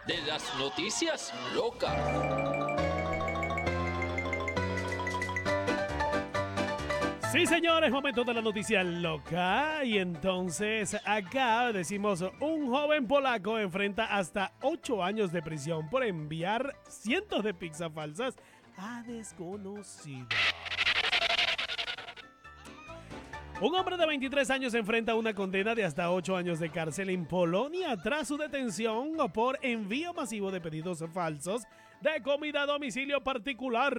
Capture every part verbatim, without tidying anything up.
de las noticias locas. Sí, señores, momento de la noticia loca. Y entonces acá decimos, un joven polaco enfrenta hasta ocho años de prisión por enviar cientos de pizzas falsas a desconocidos. Un hombre de veintitrés años enfrenta una condena de hasta ocho años de cárcel en Polonia tras su detención por envío masivo de pedidos falsos de comida a domicilio particular.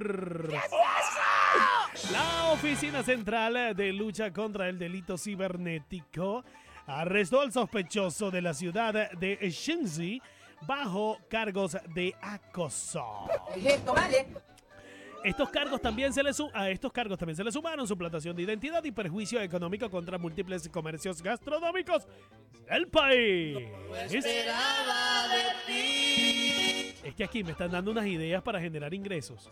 La Oficina Central de Lucha contra el Delito Cibernético arrestó al sospechoso de la ciudad de Shenzi bajo cargos de acoso. Esto vale. Estos cargos también se le su- a estos cargos también se le sumaron suplantación de identidad y perjuicio económico contra múltiples comercios gastronómicos del país. Esperaba de ti. Es que aquí me están dando unas ideas para generar ingresos.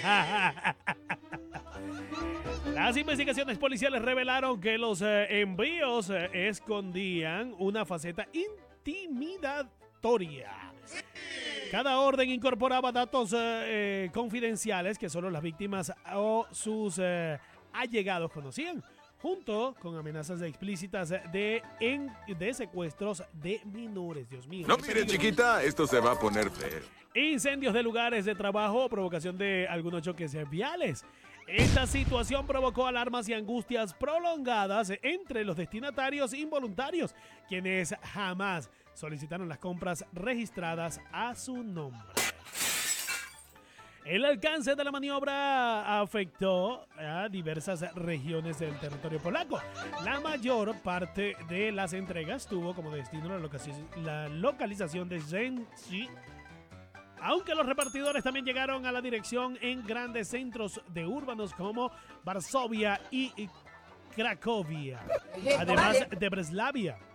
Las investigaciones policiales revelaron que los eh, envíos eh, escondían una faceta intimidatoria. Cada orden incorporaba datos eh, eh, confidenciales que solo las víctimas o sus eh, allegados conocían, junto con amenazas explícitas de, en, de secuestros de menores. Dios mío. No mire, chiquita, esto se va a poner feo. Incendios de lugares de trabajo o provocación de algunos choques viales. Esta situación provocó alarmas y angustias prolongadas entre los destinatarios involuntarios, quienes jamás solicitaron las compras registradas a su nombre. El alcance de la maniobra afectó a diversas regiones del territorio polaco. La mayor parte de las entregas tuvo como destino la, locaci- la localización de Zenci, aunque los repartidores también llegaron a la dirección en grandes centros de urbanos como Varsovia y Cracovia, además de Breslavia.